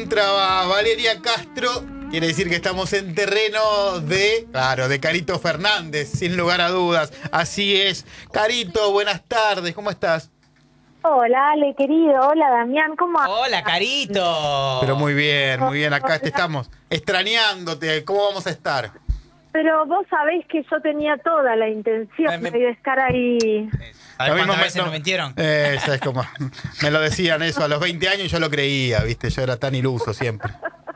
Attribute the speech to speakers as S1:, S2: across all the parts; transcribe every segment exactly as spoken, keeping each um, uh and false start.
S1: entraba Valeria Castro, quiere decir que estamos en terreno de, claro, de Carito Fernández, sin lugar a dudas. Así es. Carito, buenas tardes, ¿cómo estás?
S2: Hola, Ale, querido. Hola, Damián, ¿cómo andas?
S3: Hola, Carito.
S1: Pero muy bien, muy bien. Acá te estamos extrañándote. ¿Cómo vamos a estar?
S2: Pero vos sabés que yo tenía toda la intención
S3: Me-
S2: de estar ahí.
S3: ¿Sabés
S1: Lo mismo
S3: cuántas
S1: me-
S3: veces
S1: no-
S3: nos mintieron?
S1: Eh, es como, me lo decían eso a los veinte años y yo lo creía, ¿viste? Yo era tan iluso siempre.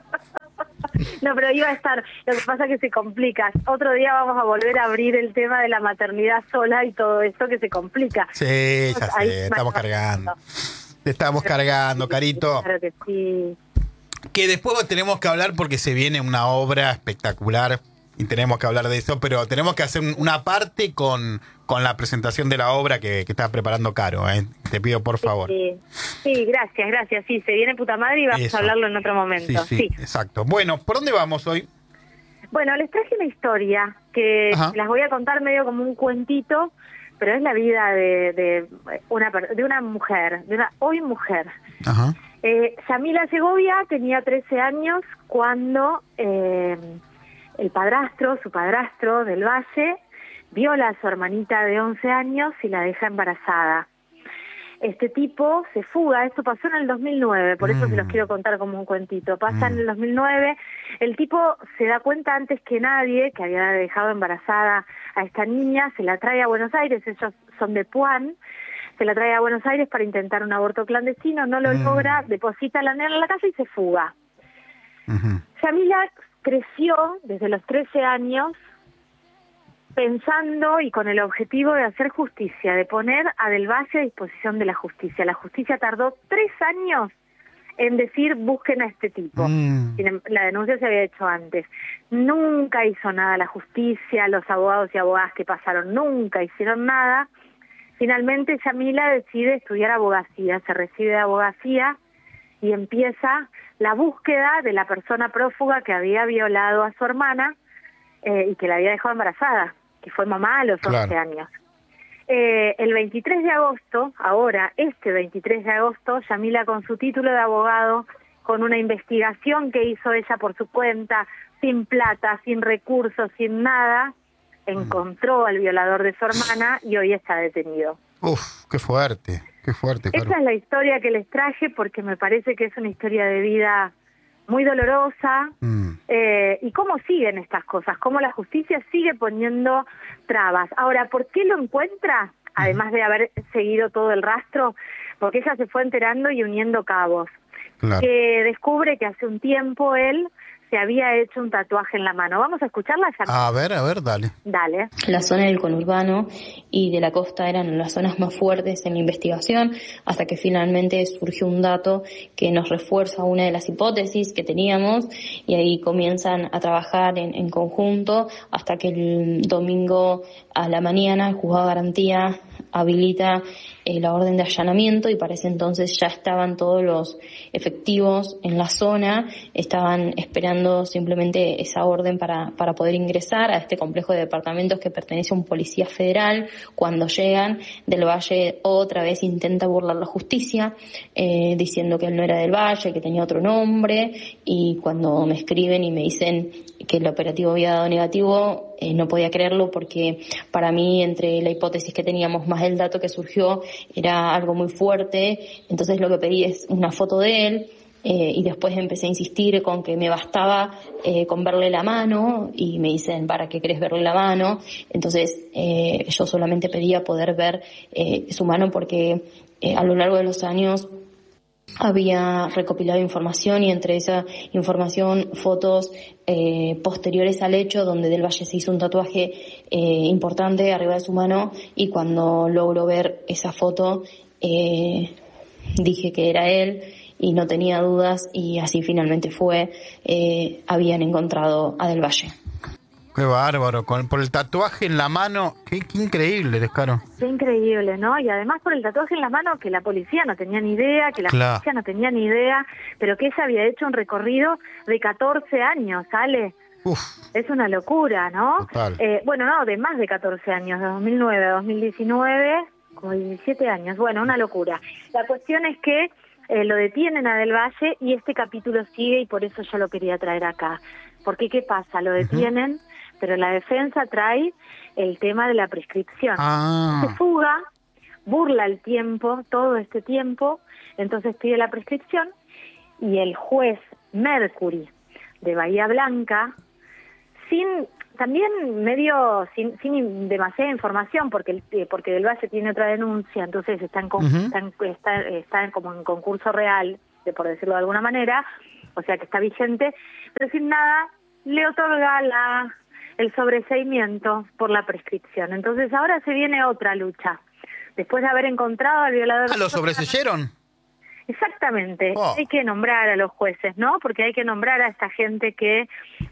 S2: No, pero iba a estar. Lo que pasa es que se complica. Otro día vamos a volver a abrir el tema de la maternidad sola y todo esto que se complica.
S1: Sí, ya
S2: Ahí
S1: sé,
S2: me
S1: estamos
S2: acuerdo.
S1: cargando. Te estamos cargando, Carito.
S2: Claro que sí.
S1: Que después tenemos que hablar porque se viene una obra espectacular y tenemos que hablar de eso, pero tenemos que hacer un- una parte con, con la presentación de la obra que, que está preparando Caro, ¿eh? Te pido por favor.
S2: Sí, sí, gracias, gracias. Sí, se viene puta madre y vamos
S1: Eso.
S2: a hablarlo en otro momento.
S1: Sí, sí, exacto. Bueno, ¿por dónde vamos hoy?
S2: Bueno, les traje una historia que
S1: Ajá.
S2: las voy a contar medio como un cuentito, pero es la vida de, de una per- de una mujer, de una hoy mujer.
S1: Ajá.
S2: Eh, Yamila Segovia tenía trece años cuando eh, el padrastro, su padrastro del Valle, viola a su hermanita de once años y la deja embarazada. Este tipo se fuga, esto pasó en el dos mil nueve, por eso
S1: Mm.
S2: se los quiero contar como un cuentito. Pasa en el dos mil nueve, el tipo se da cuenta antes que nadie que había dejado embarazada a esta niña, se la trae a Buenos Aires, ellos son de Puan, se la trae a Buenos Aires para intentar un aborto clandestino, no lo
S1: Mm.
S2: logra, deposita a la nena en la casa y se fuga.
S1: Ujú.
S2: Yamila creció desde los trece años pensando y con el objetivo de hacer justicia, de poner a Del Valle a disposición de la justicia. La justicia tardó tres años en decir busquen a este tipo.
S1: Mm.
S2: Sin em- La denuncia se había hecho antes. Nunca hizo nada la justicia, los abogados y abogadas que pasaron nunca hicieron nada. Finalmente Yamila decide estudiar abogacía, se recibe de abogacía y empieza la búsqueda de la persona prófuga que había violado a su hermana eh, y que la había dejado embarazada, que fue mamá a los once
S1: Claro.
S2: años. Eh, el veintitrés de agosto, ahora, este veintitrés de agosto, Yamila con su título de abogado, con una investigación que hizo ella por su cuenta, sin plata, sin recursos, sin nada, encontró al violador de su hermana y hoy está detenido.
S1: Uf, qué fuerte, qué fuerte, Caro.
S2: Esta es la historia que les traje porque me parece que es una historia de vida muy dolorosa.
S1: Mm.
S2: Eh, y cómo siguen estas cosas, cómo la justicia sigue poniendo trabas. Ahora, ¿por qué lo encuentra? Además de haber seguido todo el rastro, porque ella se fue enterando y uniendo cabos.
S1: Claro.
S2: Que descubre que hace un tiempo él se había hecho un tatuaje en la mano. ¿Vamos a escucharla?
S1: A ver, a ver, dale.
S2: Dale.
S4: La zona del conurbano y de la costa eran las zonas más fuertes en la investigación, hasta que finalmente surgió un dato que nos refuerza una de las hipótesis que teníamos, y ahí comienzan a trabajar en, en conjunto hasta que el domingo a la mañana el juzgado de garantía habilita eh, la orden de allanamiento, y para ese entonces ya estaban todos los efectivos en la zona, estaban esperando simplemente esa orden para, para poder ingresar a este complejo de departamentos que pertenece a un policía federal. Cuando llegan, Del Valle otra vez intenta burlar la justicia, eh, diciendo que él no era Del Valle, que tenía otro nombre, y cuando me escriben y me dicen que el operativo había dado negativo, eh, no podía creerlo, porque para mí, entre la hipótesis que teníamos más el dato que surgió, era algo muy fuerte. Entonces lo que pedí es una foto de él, eh, y después empecé a insistir con que me bastaba eh, con verle la mano, y me dicen, ¿para qué querés verle la mano? Entonces eh, yo solamente pedía poder ver eh, su mano, porque eh, a lo largo de los años había recopilado información, y entre esa información fotos eh, posteriores al hecho, donde Del Valle se hizo un tatuaje eh, importante arriba de su mano, y cuando logro ver esa foto eh, dije que era él y no tenía dudas, y así finalmente fue. Eh, habían encontrado a Del Valle.
S1: Qué bárbaro, con, por el tatuaje en la mano, qué, qué increíble, Descaro.
S2: Qué increíble, ¿no? Y además por el tatuaje en la mano, que la policía no tenía ni idea, que la
S1: Claro.
S2: justicia no tenía ni idea, pero que ella había hecho un recorrido de catorce años, ¿sale?
S1: Uf,
S2: Es una locura, ¿no?
S1: Total.
S2: Eh, bueno, no, de más de catorce años, de dos mil nueve a dos mil diecinueve, como diecisiete años, bueno, una locura. La cuestión es que eh, lo detienen a Del Valle y este capítulo sigue y por eso yo lo quería traer acá. Porque ¿qué pasa? Lo detienen, uh-huh. pero la defensa trae el tema de la prescripción.
S1: Ah.
S2: Se fuga, burla el tiempo, todo este tiempo, entonces pide la prescripción y el juez Mercury de Bahía Blanca, sin también medio sin, sin demasiada información, porque el, porque Del Valle tiene otra denuncia, entonces está, en, uh-huh. está, en, está, está como en concurso real, de, por decirlo de alguna manera, o sea que está vigente, pero sin nada le otorga la el sobreseimiento por la prescripción. Entonces ahora se viene otra lucha. Después de haber encontrado al violador...
S1: ¿Ah, lo sobreseyeron?
S2: Exactamente.
S1: Oh.
S2: Hay que nombrar a los jueces, ¿no? Porque hay que nombrar a esta gente que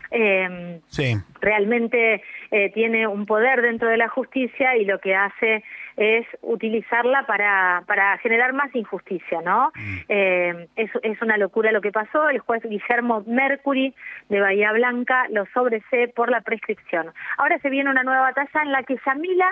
S2: eh,
S1: sí.
S2: realmente eh, tiene un poder dentro de la justicia y lo que hace es utilizarla para para generar más injusticia, ¿no? Mm. Eh, es, es una locura lo que pasó. El juez Guillermo Mercury de Bahía Blanca lo sobresee por la prescripción. Ahora se viene una nueva batalla en la que Yamila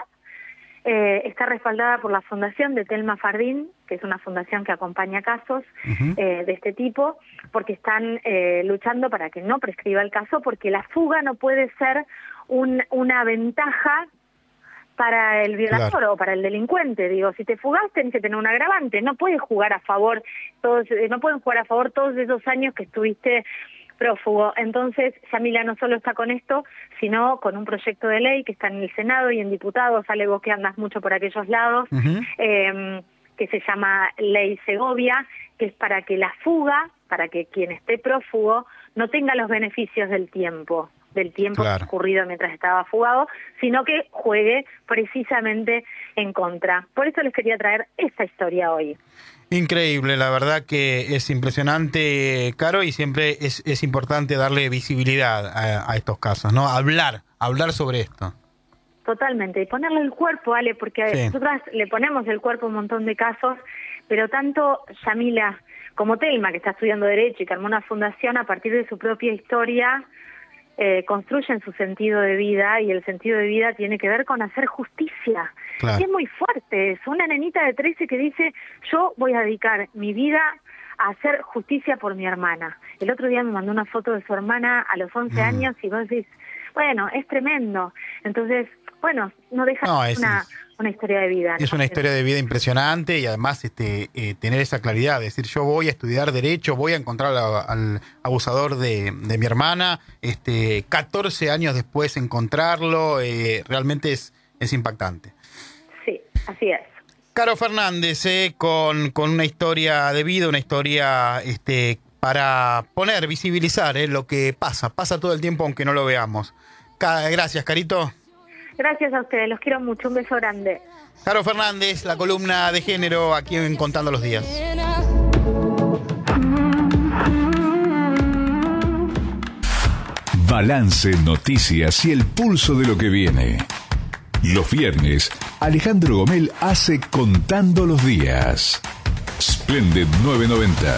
S2: Eh, está respaldada por la fundación de Telma Fardín, que es una fundación que acompaña casos uh-huh. eh, de este tipo, porque están eh, luchando para que no prescriba el caso, porque la fuga no puede ser un, una ventaja para el violador claro. o para el delincuente. Digo, si te fugas tenés que tener un agravante, no puedes jugar a favor, todos, no pueden jugar a favor todos esos años que estuviste prófugo. Entonces, Yamila no solo está con esto, sino con un proyecto de ley que está en el Senado y en diputados, sale vos que andas mucho por aquellos lados, uh-huh. eh, que se llama Ley Segovia, que es para que la fuga, para que quien esté prófugo no tenga los beneficios del tiempo, del tiempo
S1: claro.
S2: ocurrido mientras estaba fugado, sino que juegue precisamente en contra. Por eso les quería traer esta historia hoy.
S1: Increíble, la verdad que es impresionante, Caro, y siempre es, es importante darle visibilidad a, a estos casos, ¿no? Hablar, hablar sobre esto.
S2: Totalmente, y ponerle el cuerpo, Ale, porque sí. nosotras le ponemos el cuerpo a un montón de casos, pero tanto Yamila como Telma, que está estudiando Derecho y que armó una fundación a partir de su propia historia, eh, construyen su sentido de vida, y el sentido de vida tiene que ver con hacer justicia. Claro. Y es muy fuerte, es una nenita de trece que dice, yo voy a dedicar mi vida a hacer justicia por mi hermana. El otro día me mandó una foto de su hermana a los once mm. años y vos decís, bueno, es tremendo. Entonces, bueno, no deja no, es, una, una historia de vida.
S1: Es
S2: ¿no?
S1: una historia de vida impresionante y además este eh, tener esa claridad, decir, yo voy a estudiar Derecho, voy a encontrar a, al abusador de, de mi hermana, este catorce años después encontrarlo, eh, realmente es, es impactante.
S2: Sí, así es.
S1: Caro Fernández, eh, con, con una historia de vida, una historia este para poner, visibilizar eh, lo que pasa, pasa todo el tiempo aunque no lo veamos. Ca- Gracias, Carito.
S2: Gracias a ustedes, los quiero mucho, un beso grande.
S1: Caro Fernández, la columna de género aquí en Contando los Días.
S3: Balance, noticias y el pulso de lo que viene. Los viernes, Alejandro Gomel hace Contando los Días. Splendid novecientos noventa.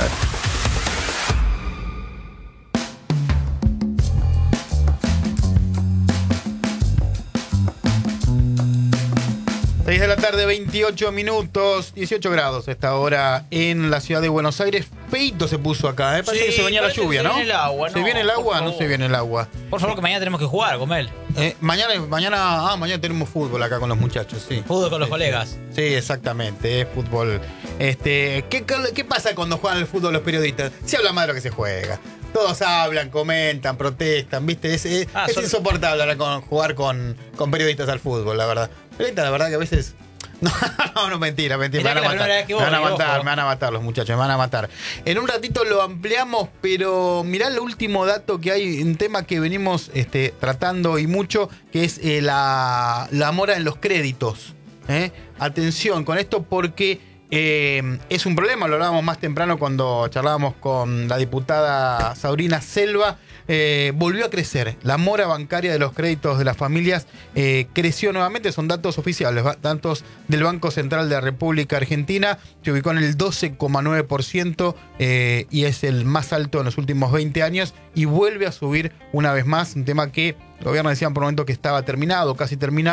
S1: seis de la tarde, veintiocho minutos, dieciocho grados a esta hora en la ciudad de Buenos Aires. Feito se puso acá, ¿eh? Parece sí, que se venía la lluvia, ¿no?
S5: Se viene el agua, ¿no?
S1: ¿Se viene el agua? No se viene el agua.
S5: Por favor, que mañana tenemos que jugar, Gomel.
S1: Eh, mañana, mañana, ah, mañana tenemos fútbol acá con los muchachos, sí.
S5: Fútbol con los
S1: sí,
S5: colegas.
S1: Sí, exactamente, es fútbol. Este, ¿qué, ¿Qué pasa cuando juegan el fútbol los periodistas? Se habla más de lo que se juega. Todos hablan, comentan, protestan, ¿viste? Es, es, ah, es son... insoportable ahora con, jugar con, con periodistas al fútbol, la verdad. Periodistas, la verdad que a veces... No, no, no, mentira, mentira. Me van a matar, me van a matar, me van a matar los muchachos, me van a matar. En un ratito lo ampliamos, pero mirá el último dato que hay, un tema que venimos este, tratando y mucho, que es eh, la, la mora en los créditos. ¿eh? Atención con esto porque eh, es un problema, lo hablábamos más temprano cuando charlábamos con la diputada Sabrina Selva. Eh, volvió a crecer. La mora bancaria de los créditos de las familias eh, creció nuevamente. Son datos oficiales, datos del Banco Central de la República Argentina. Se ubicó en el doce coma nueve por ciento eh, y es el más alto en los últimos veinte años y vuelve a subir una vez más. Un tema que el gobierno decía por un momento que estaba terminado, casi terminado,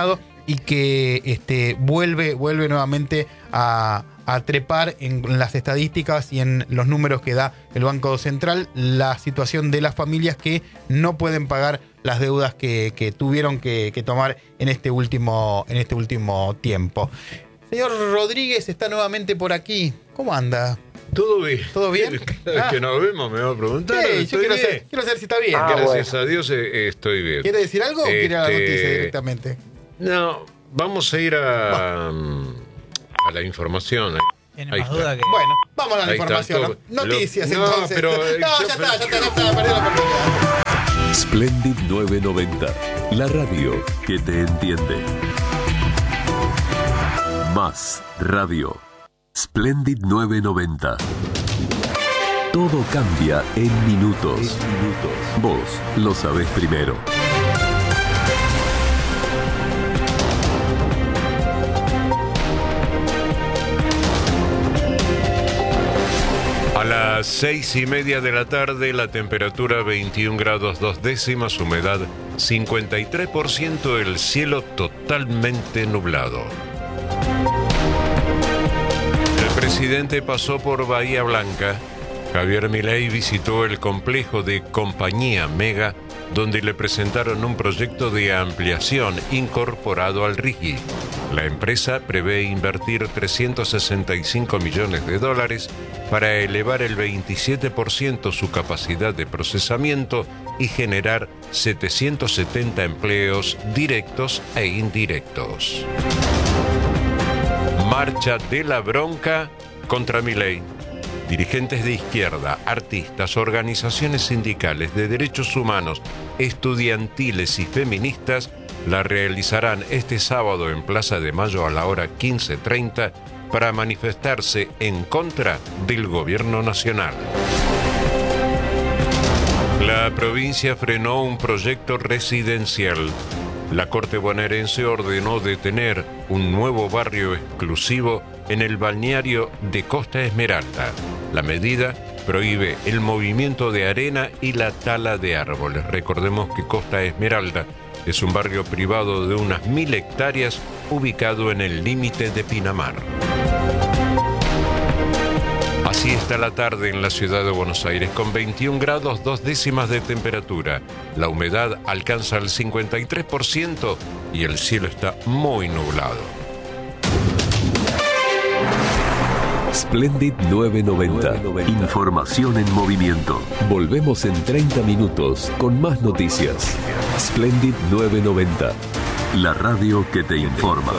S1: y que este, vuelve, vuelve nuevamente a, a trepar en las estadísticas y en los números que da el Banco Central la situación de las familias que no pueden pagar las deudas que, que tuvieron que, que tomar en este último, en este último tiempo. Señor Rodríguez está nuevamente por aquí. ¿Cómo anda?
S6: Todo bien.
S1: ¿Todo bien?
S6: Cada vez
S1: Ah.
S6: que nos vemos me va a preguntar.
S1: Sí, yo quiero
S6: bien.
S1: saber, quiero saber si está bien.
S6: Ah, Gracias
S1: bueno.
S6: a Dios eh, estoy bien.
S1: ¿Quiere decir algo o quiere la
S6: Este,
S1: noticia directamente?
S6: No, vamos a ir a, a la información.
S5: Tiene
S6: Ahí
S5: más
S6: está.
S5: duda que...
S1: Bueno, vamos a la
S6: Ahí está
S1: información.
S6: todo.
S1: ¿no? Noticias,
S6: Lo- no,
S1: entonces.
S6: pero,
S1: no,
S6: eh,
S1: ya
S6: yo-
S1: está, ya está, ya está, perdió la oportunidad.
S3: Splendid novecientos noventa, la radio que te entiende. Más radio. Splendid novecientos noventa. Todo cambia en minutos. minutos. Vos lo sabés primero.
S6: A las seis y media de la tarde, la temperatura veintiún grados dos décimas, humedad cincuenta y tres por ciento, el cielo totalmente nublado. El presidente pasó por Bahía Blanca. Javier Milei visitó el complejo de Compañía Mega, donde le presentaron un proyecto de ampliación incorporado al RIGI. La empresa prevé invertir trescientos sesenta y cinco millones de dólares para elevar el veintisiete por ciento su capacidad de procesamiento y generar setecientos setenta empleos directos e indirectos. Marcha de la bronca contra Milei. Dirigentes de izquierda, artistas, organizaciones sindicales de derechos humanos, estudiantiles y feministas la realizarán este sábado en Plaza de Mayo a la hora quince treinta para manifestarse en contra del gobierno nacional. La provincia frenó un proyecto residencial. La Corte bonaerense ordenó detener un nuevo barrio exclusivo en el balneario de Costa Esmeralda. La medida prohíbe el movimiento de arena y la tala de árboles. Recordemos que Costa Esmeralda es un barrio privado de unas mil hectáreas ubicado en el límite de Pinamar. Así está la tarde en la ciudad de Buenos Aires, con veintiún grados dos décimas de temperatura. La humedad alcanza el cincuenta y tres por ciento y el cielo está muy nublado.
S3: Splendid novecientos noventa. Información en movimiento. Volvemos en treinta minutos con más noticias. Splendid novecientos noventa. La radio que te informa.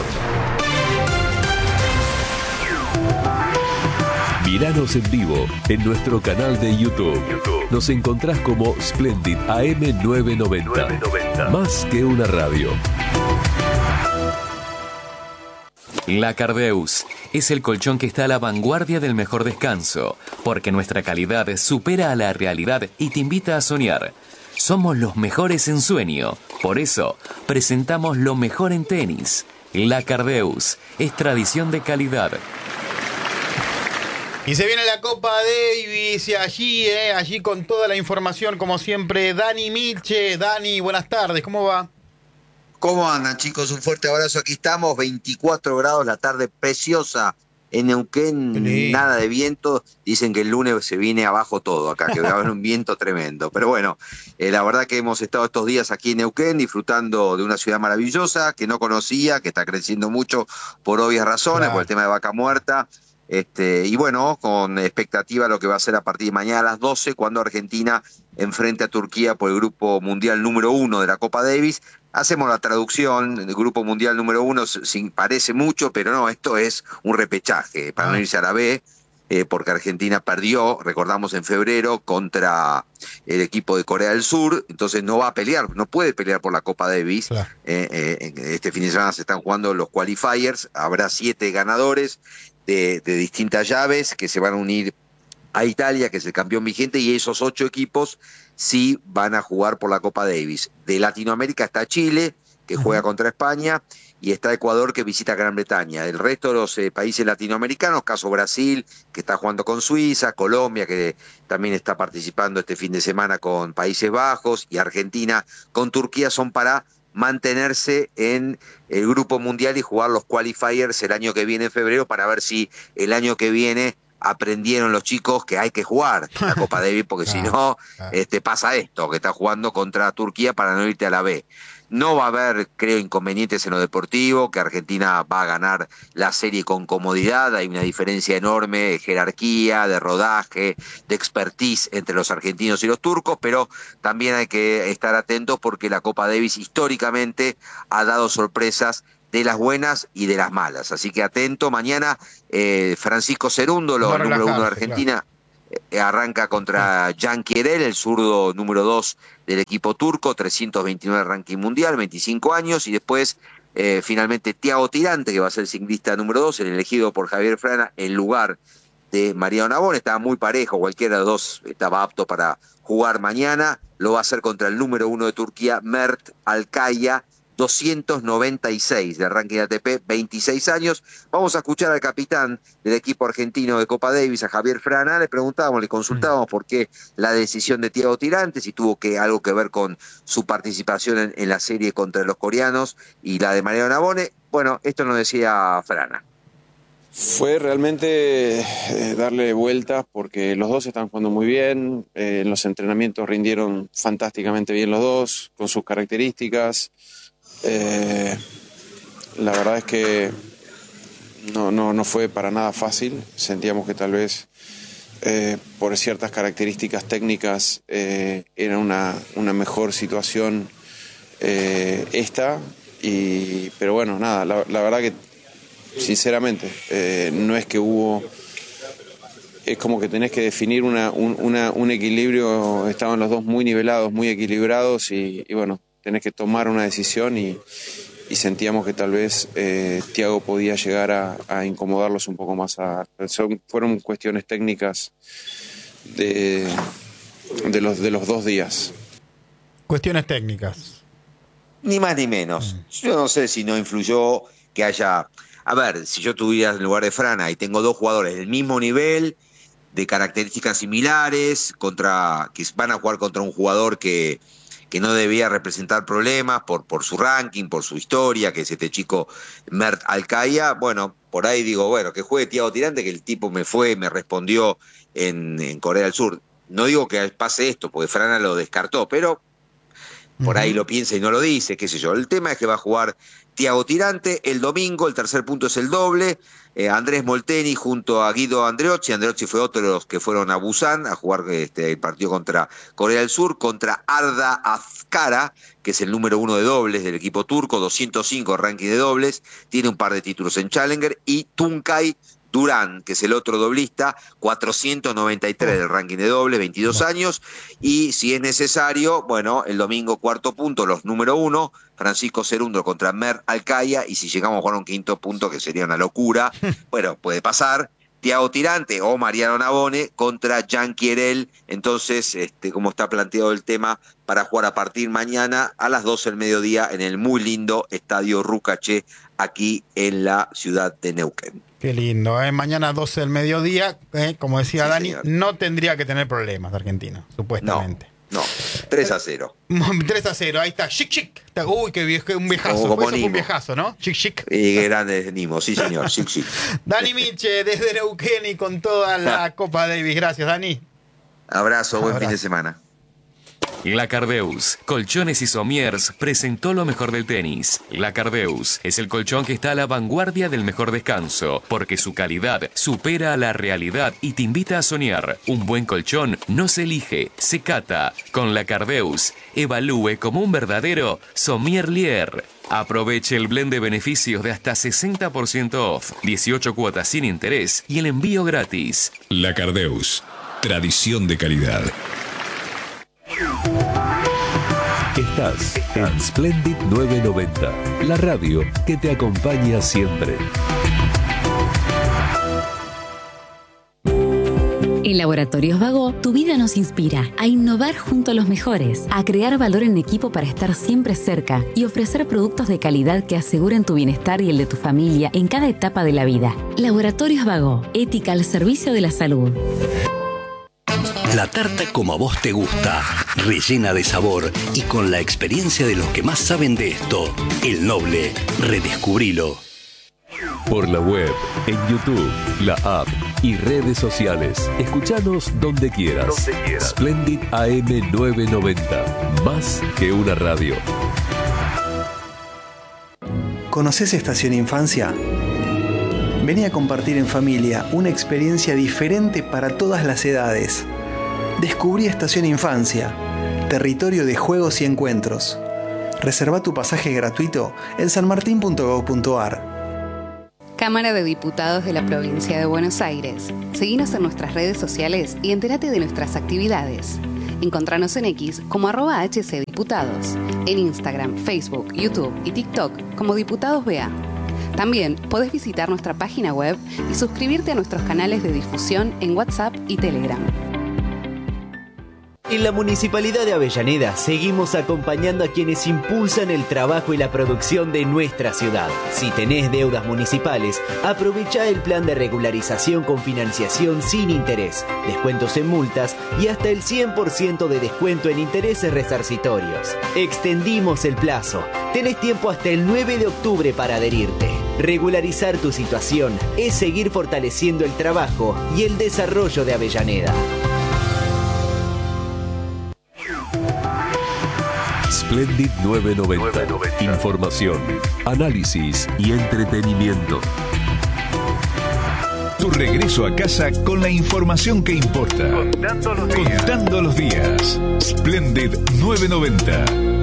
S3: Míranos en vivo en nuestro canal de YouTube. Nos encontrás como Splendid A M novecientos noventa. Más que una radio.
S7: La Cardeus es el colchón que está a la vanguardia del mejor descanso, porque nuestra calidad supera a la realidad y te invita a soñar. Somos los mejores en sueño, por eso presentamos lo mejor en tenis. La Cardeus es tradición de calidad.
S1: Y se viene la Copa Davis y allí, eh, allí con toda la información, como siempre, Dani Milche. Dani, buenas tardes, ¿cómo va?
S8: ¿Cómo andan, chicos? Un fuerte abrazo. Aquí estamos, veinticuatro grados, la tarde preciosa en Neuquén,
S1: Sí.
S8: Nada de viento. Dicen que el lunes se viene abajo todo acá, que va a haber un viento tremendo. Pero bueno, eh, la verdad que hemos estado estos días aquí en Neuquén disfrutando de una ciudad maravillosa que no conocía, que está creciendo mucho por obvias razones,
S1: Claro.
S8: por el tema de Vaca Muerta. Este, y bueno, con expectativa lo que va a ser a partir de mañana a las doce, cuando Argentina enfrente a Turquía por el Grupo Mundial número uno de la Copa Davis. Hacemos la traducción, el Grupo Mundial número uno sin, parece mucho, pero no, esto es un repechaje para no irse a la B, eh, porque Argentina perdió, recordamos, en febrero contra el equipo de Corea del Sur, entonces no va a pelear, no puede pelear por la Copa Davis.
S1: Claro.
S8: Eh, eh, este fin de semana se están jugando los qualifiers, habrá siete ganadores de, de distintas llaves que se van a unir a Italia, que es el campeón vigente, y esos ocho equipos sí van a jugar por la Copa Davis. De Latinoamérica está Chile, que juega contra España, y está Ecuador, que visita Gran Bretaña. El resto de los eh, países latinoamericanos, caso Brasil, que está jugando con Suiza, Colombia, que también está participando este fin de semana con Países Bajos, y Argentina con Turquía, son para mantenerse en el Grupo Mundial y jugar los qualifiers el año que viene en febrero para ver si el año que viene aprendieron los chicos que hay que jugar la Copa Davis, porque si no, este, pasa esto, que está jugando contra Turquía para no irte a la B. No va a haber, creo, inconvenientes en lo deportivo, que Argentina va a ganar la serie con comodidad. Hay una diferencia enorme de jerarquía, de rodaje, de expertise entre los argentinos y los turcos, pero también hay que estar atentos porque la Copa Davis históricamente ha dado sorpresas de las buenas y de las malas. Así que atento, mañana eh, Francisco Cerúndolo, el número uno de Argentina, claro. Arranca contra Can Kierel, el zurdo número dos del equipo turco, trescientos veintinueve ranking mundial, veinticinco años, y después eh, finalmente Thiago Tirante, que va a ser el ciclista número dos, el elegido por Javier Frana en lugar de Mariano Navone. Estaba muy parejo, cualquiera de los dos estaba apto para jugar mañana. Lo va a hacer contra el número uno de Turquía, Mert Alkaya, doscientos noventa y seis de ranking A T P, veintiséis años. Vamos a escuchar al capitán del equipo argentino de Copa Davis, a Javier Frana. Le preguntábamos, le consultábamos por qué la decisión de Thiago Tirante, si tuvo que, algo que ver con su participación en, en la serie contra los coreanos y la de Mariano Navone. Bueno, esto nos decía Frana.
S9: Fue realmente eh, darle vueltas porque los dos están jugando muy bien, eh, en los entrenamientos rindieron fantásticamente bien los dos, con sus características. Eh, la verdad es que no, no, no fue para nada fácil. Sentíamos que tal vez eh, por ciertas características técnicas eh, era una, una mejor situación eh, esta, y, pero bueno, nada, la, la verdad que sinceramente eh, no es que hubo, es como que tenés que definir una, un, una, un equilibrio. Estaban los dos muy nivelados, muy equilibrados, y, y bueno, tenés que tomar una decisión, y, y sentíamos que tal vez eh, Thiago podía llegar a, a incomodarlos un poco más. A, son, fueron cuestiones técnicas de, de, los, de los dos días.
S1: Cuestiones técnicas.
S8: Ni más ni menos. Yo no sé si no influyó que haya... A ver, si yo estuviera en lugar de Frana y tengo dos jugadores del mismo nivel, de características similares, contra que van a jugar contra un jugador que... que no debía representar problemas por, por su ranking, por su historia, que es este chico Mert Alkaya. Bueno, por ahí digo, bueno, que juegue Thiago Tirante, que el tipo me fue, me respondió en, en Corea del Sur. No digo que pase esto, porque Frana lo descartó, pero por uh-huh. ahí lo piensa y no lo dice, qué sé yo. El tema es que va a jugar Thiago Tirante el domingo, el tercer punto es el doble. Eh, Andrés Molteni junto a Guido Andreozzi. Andreozzi fue otro de los que fueron a Busan a jugar este, el partido contra Corea del Sur, contra Arda Azkara, que es el número uno de dobles del equipo turco, doscientos cinco ranking de dobles, tiene un par de títulos en Challenger, y Tuncay Durán, que es el otro doblista, cuatrocientos noventa y tres del ranking de doble, veintidós años, y si es necesario, bueno, el domingo cuarto punto, los número uno, Francisco Cerúndolo contra Mert Alkaya, y si llegamos a jugar un quinto punto, que sería una locura, bueno, puede pasar, Thiago Tirante o Mariano Navone contra Can Kierel. Entonces, este, como está planteado el tema, para jugar a partir mañana a las doce del mediodía en el muy lindo Estadio Rucaché, aquí en la ciudad de Neuquén.
S1: Qué lindo, ¿eh? Mañana doce del mediodía, ¿eh? Como decía sí, Dani, señor. No tendría que tener problemas de Argentina, supuestamente.
S8: No, no, tres a cero.
S1: tres a cero, ahí está, chic chic. Uy, qué viejo, un viejazo, eso fue un viejazo, ¿no? Chic chic.
S8: Y grande Nimo, sí señor, chic chic.
S1: Dani Miche, desde Neuquén y con toda la Copa Davis. Gracias, Dani.
S8: Abrazo, buen Abrazo. Fin de semana.
S7: La Cardeus, Colchones y Somiers, presentó lo mejor del tenis. La Cardeus es el colchón que está a la vanguardia del mejor descanso, porque su calidad supera a la realidad y te invita a soñar. Un buen colchón no se elige, se cata. Con La Cardeus, evalúe como un verdadero sommelier. Aproveche el blend de beneficios de hasta sesenta por ciento off, dieciocho cuotas sin interés y el envío gratis.
S3: La Cardeus, tradición de calidad.
S10: Estás en Splendid novecientos noventa, la radio que te acompaña siempre.
S11: En Laboratorios Vago, tu vida nos inspira a innovar junto a los mejores, a crear valor en equipo para estar siempre cerca y ofrecer productos de calidad que aseguren tu bienestar y el de tu familia en cada etapa de la vida. Laboratorios Vago, ética al servicio de la salud.
S12: La tarta como a vos te gusta, rellena de sabor y con la experiencia de los que más saben de esto. El Noble, redescubrilo.
S10: Por la web, en YouTube, la app y redes sociales. Escuchanos donde quieras. Donde quieras. Splendid A M novecientos noventa. Más que una radio.
S13: ¿Conoces Estación Infancia? Vení a compartir en familia una experiencia diferente para todas las edades. Descubrí Estación Infancia, territorio de juegos y encuentros. Reserva tu pasaje gratuito en sanmartin punto gob punto ar.
S14: Cámara de Diputados de la Provincia de Buenos Aires. Seguinos en nuestras redes sociales y entérate de nuestras actividades. Encontranos en X como arroba hcdiputados, en Instagram, Facebook, YouTube y TikTok como Diputados B A. También podés visitar nuestra página web y suscribirte a nuestros canales de difusión en WhatsApp y Telegram.
S15: En la Municipalidad de Avellaneda seguimos acompañando a quienes impulsan el trabajo y la producción de nuestra ciudad. Si tenés deudas municipales, aprovecha el plan de regularización con financiación sin interés, descuentos en multas y hasta el cien por ciento de descuento en intereses resarcitorios. Extendimos el plazo. Tenés tiempo hasta el nueve de octubre para adherirte. Regularizar tu situación es seguir fortaleciendo el trabajo y el desarrollo de Avellaneda.
S10: Splendid novecientos noventa. Información, análisis y entretenimiento.
S3: Tu regreso a casa con la información que importa. Contando los días. Contando los días. Splendid novecientos noventa.